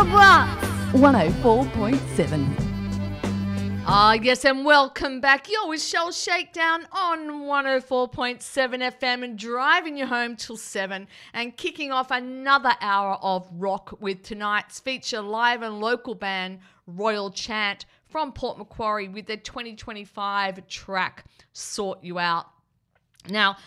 Barbara. 104.7. Yes, and welcome back. You're with Shell Shakedown on 104.7 FM and driving you home till 7 and kicking off another hour of rock with tonight's feature live and local band Royal Chant from Port Macquarie with their 2025 track Sort You Out. Now,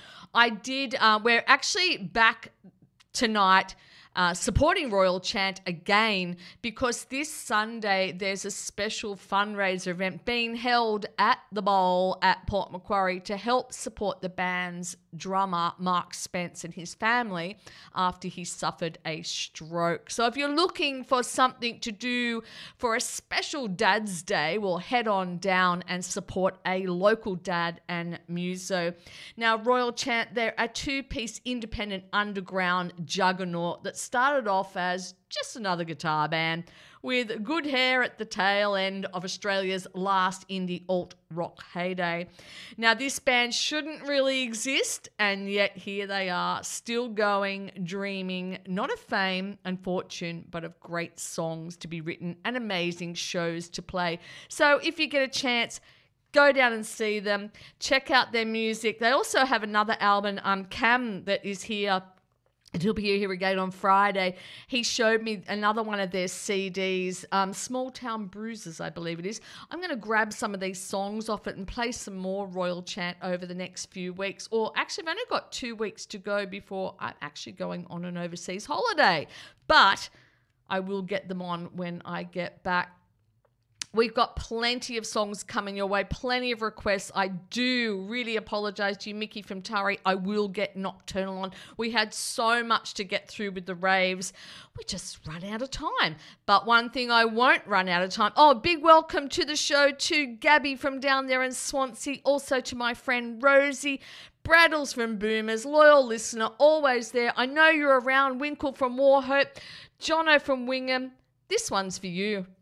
we're actually back tonight supporting Royal Chant again because this Sunday there's a special fundraiser event being held at the Bowl at Port Macquarie to help support the band's drummer Mark Spence and his family after he suffered a stroke. So if you're looking for something to do for a special Dad's Day, well, head on down and support a local dad and muso. Now, Royal Chant, they're a two-piece independent underground juggernaut that started off as just another guitar band with good hair at the tail end of Australia's last indie alt-rock heyday. Now, this band shouldn't really exist, and yet here they are, still going, dreaming, not of fame and fortune, but of great songs to be written and amazing shows to play. So if you get a chance, go down and see them. Check out their music. They also have another album, Cam, that is here. And he'll be here again on Friday. He showed me another one of their CDs, Small Town Bruises, I believe it is. I'm going to grab some of these songs off it and play some more Royal Chant over the next few weeks. Or actually, I've only got 2 weeks to go before I'm actually going on an overseas holiday. But I will get them on when I get back. We've got plenty of songs coming your way, plenty of requests. I do really apologise to you, Mickey from Tari. I will get Nocturnal on. We had so much to get through with the raves. We just run out of time. But one thing I won't run out of time. Oh, big welcome to the show to Gabby from down there in Swansea. Also to my friend Rosie. Braddles from Boomers, loyal listener, always there. I know you're around. Winkle from Warhope. Jono from Wingham. This one's for you.